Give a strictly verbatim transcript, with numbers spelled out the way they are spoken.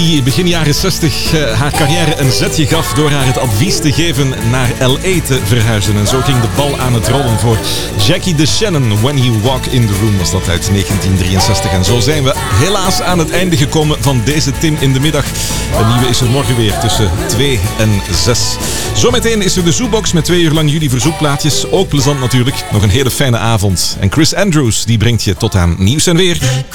Die begin jaren zestig uh, haar carrière een zetje gaf door haar het advies te geven naar L A te verhuizen. En zo ging de bal aan het rollen voor Jackie DeShannon. When You Walk in the Room was dat uit negentien drieënzestig. En zo zijn we helaas aan het einde gekomen van deze Tim in de Middag. Een nieuwe is er morgen weer tussen twee en zes. Zometeen is er de Zoobox met twee uur lang jullie verzoekplaatjes. Ook plezant natuurlijk. Nog een hele fijne avond. En Chris Andrews die brengt je tot aan nieuws en weer.